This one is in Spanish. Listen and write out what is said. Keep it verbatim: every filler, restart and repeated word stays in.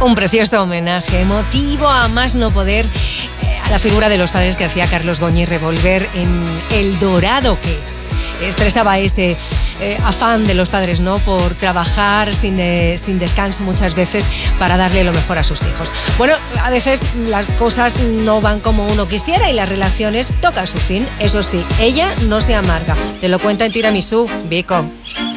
Un precioso homenaje, emotivo a más no poder, eh, a la figura de los padres que hacía Carlos Goñi Revolver en El Dorado, que expresaba ese eh, afán de los padres, ¿no?, por trabajar sin, de, sin descanso muchas veces para darle lo mejor a sus hijos. Bueno, a veces las cosas no van como uno quisiera y las relaciones tocan su fin. Eso sí, ella no se amarga. Te lo cuenta en Tiramisú, Vico.